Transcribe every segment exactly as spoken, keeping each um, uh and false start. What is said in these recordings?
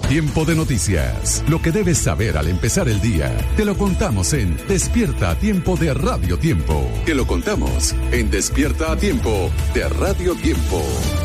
Tiempo de noticias. Lo que debes saber al empezar el día. Te lo contamos en Despierta a Tiempo de Radio Tiempo. Te lo contamos en Despierta a Tiempo de Radio Tiempo.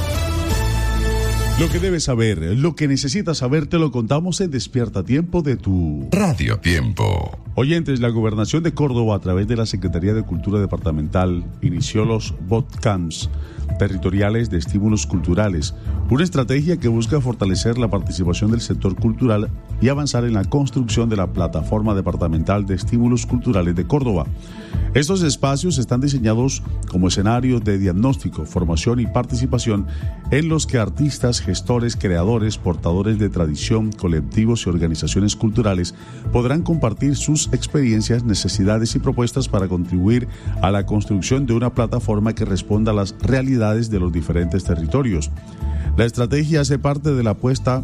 Lo que debes saber, lo que necesitas saber, te lo contamos en Despierta a Tiempo de tu Radio Tiempo. Oyentes, la Gobernación de Córdoba, a través de la Secretaría de Cultura Departamental, inició los bootcamps territoriales de estímulos culturales, una estrategia que busca fortalecer la participación del sector cultural y avanzar en la construcción de la plataforma departamental de estímulos culturales de Córdoba. Estos espacios están diseñados como escenarios de diagnóstico, formación y participación en los que artistas, gestores, creadores, portadores de tradición, colectivos y organizaciones culturales podrán compartir sus experiencias, necesidades y propuestas para contribuir a la construcción de una plataforma que responda a las realidades de los diferentes territorios. La estrategia hace parte de la apuesta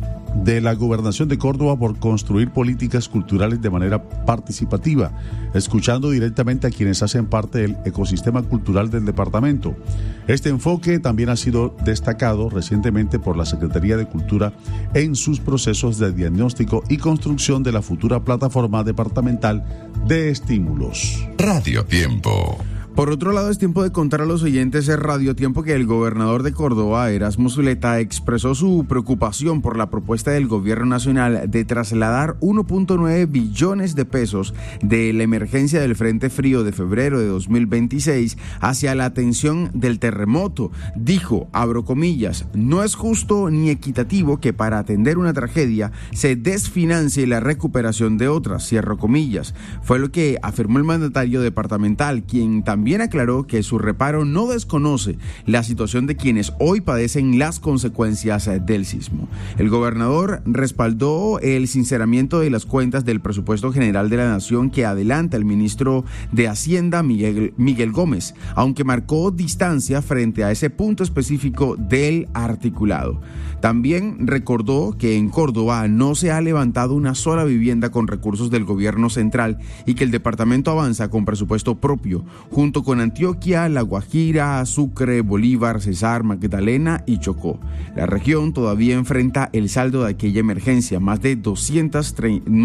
de la Gobernación de Córdoba por construir políticas culturales de manera participativa, escuchando directamente a quienes hacen parte del ecosistema cultural del departamento. Este enfoque también ha sido destacado recientemente por la Secretaría de Cultura en sus procesos de diagnóstico y construcción de la futura plataforma departamental de estímulos. Radio Tiempo. Por otro lado, es tiempo de contar a los oyentes de Radio Tiempo que el gobernador de Córdoba, Erasmo Zuleta, expresó su preocupación por la propuesta del gobierno nacional de trasladar uno punto nueve billones de pesos de la emergencia del Frente Frío de febrero de dos mil veintiséis hacia la atención del terremoto. Dijo, abro comillas, no es justo ni equitativo que para atender una tragedia se desfinancie la recuperación de otras, cierro comillas. Fue lo que afirmó el mandatario departamental, quien también También aclaró que su reparo no desconoce la situación de quienes hoy padecen las consecuencias del sismo. El gobernador respaldó el sinceramiento de las cuentas del presupuesto general de la Nación que adelanta el ministro de Hacienda, Miguel, Miguel Gómez, aunque marcó distancia frente a ese punto específico del articulado. También recordó que en Córdoba no se ha levantado una sola vivienda con recursos del gobierno central y que el departamento avanza con presupuesto propio, junto con Antioquia, La Guajira, Sucre, Bolívar, Cesar, Magdalena y Chocó. La región todavía enfrenta el saldo de aquella emergencia, más de doscientos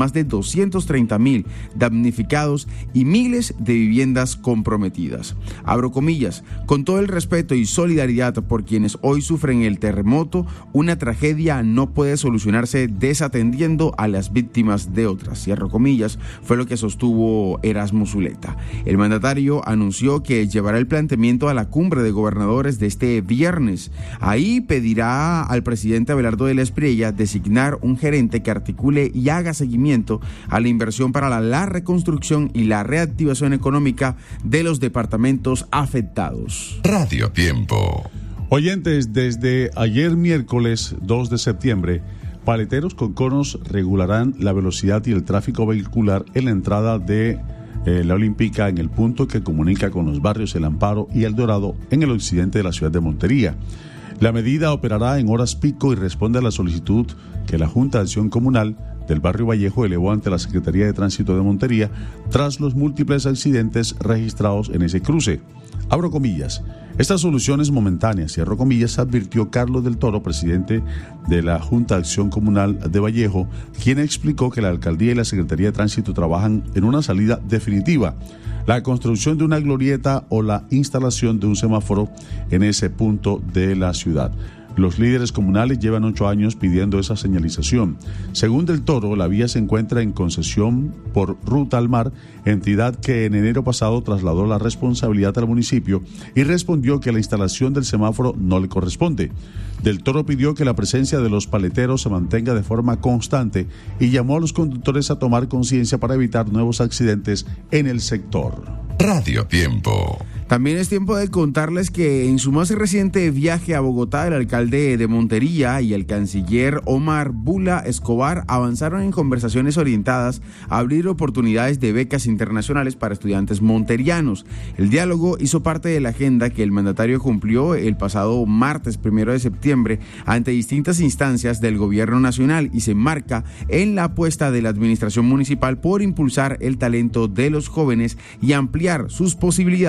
treinta mil damnificados y miles de viviendas comprometidas. Abro comillas, con todo el respeto y solidaridad por quienes hoy sufren el terremoto, una tragedia no puede solucionarse desatendiendo a las víctimas de otras, cierro comillas, fue lo que sostuvo Erasmo Zuleta. El mandatario anunció que llevará el planteamiento a la cumbre de gobernadores de este viernes. Ahí pedirá al presidente Abelardo de la Espriella designar un gerente que articule y haga seguimiento a la inversión para la, la reconstrucción y la reactivación económica de los departamentos afectados. Radio Tiempo. Oyentes, desde ayer miércoles dos de septiembre, paleteros con conos regularán la velocidad y el tráfico vehicular en la entrada de Eh, la Olímpica en el punto que comunica con los barrios El Amparo y El Dorado en el occidente de la ciudad de Montería. La medida operará en horas pico y responde a la solicitud que la Junta de Acción Comunal del barrio Vallejo elevó ante la Secretaría de Tránsito de Montería tras los múltiples accidentes registrados en ese cruce. Abro comillas. Esta solución es momentánea, cierro comillas, advirtió Carlos del Toro, presidente de la Junta de Acción Comunal de Vallejo, quien explicó que la Alcaldía y la Secretaría de Tránsito trabajan en una salida definitiva, la construcción de una glorieta o la instalación de un semáforo en ese punto de la ciudad. Los líderes comunales llevan ocho años pidiendo esa señalización. Según Del Toro, la vía se encuentra en concesión por Ruta al Mar, entidad que en enero pasado trasladó la responsabilidad al municipio y respondió que la instalación del semáforo no le corresponde. Del Toro pidió que la presencia de los paleteros se mantenga de forma constante y llamó a los conductores a tomar conciencia para evitar nuevos accidentes en el sector. Radio Tiempo. También es tiempo de contarles que en su más reciente viaje a Bogotá, el alcalde de Montería y el canciller Omar Bula Escobar avanzaron en conversaciones orientadas a abrir oportunidades de becas internacionales para estudiantes monterianos. El diálogo hizo parte de la agenda que el mandatario cumplió el pasado martes primero de septiembre ante distintas instancias del gobierno nacional y se enmarca en la apuesta de la administración municipal por impulsar el talento de los jóvenes y ampliar sus posibilidades de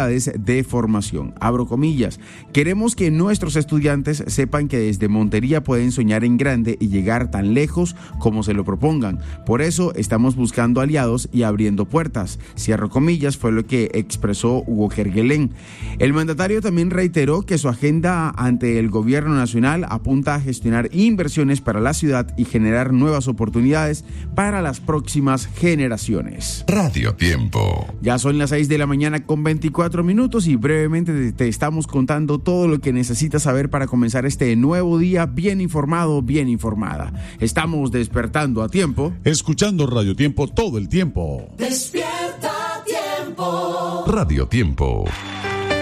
de formación. Abro comillas. Queremos que nuestros estudiantes sepan que desde Montería pueden soñar en grande y llegar tan lejos como se lo propongan. Por eso estamos buscando aliados y abriendo puertas. Cierro comillas, fue lo que expresó Hugo Kerguelen. El mandatario también reiteró que su agenda ante el gobierno nacional apunta a gestionar inversiones para la ciudad y generar nuevas oportunidades para las próximas generaciones. Radio Tiempo. Ya son las seis de la mañana con veinticuatro minutos y brevemente te estamos contando todo lo que necesitas saber para comenzar este nuevo día bien informado, bien informada. Estamos despertando a tiempo. Escuchando Radio Tiempo todo el tiempo. Despierta a tiempo. Radio Tiempo.